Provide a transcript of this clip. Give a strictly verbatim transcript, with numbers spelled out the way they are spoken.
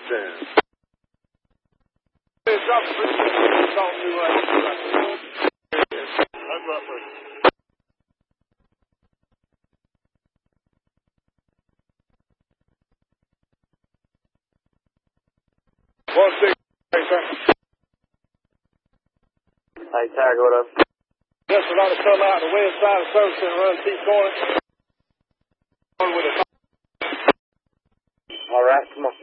ten. It's up for it's on new right. That's up for one six. Hey, sir. Hey, Tiger, what up? Just about to come out the west side of Service and run T corner. With a All right, come on.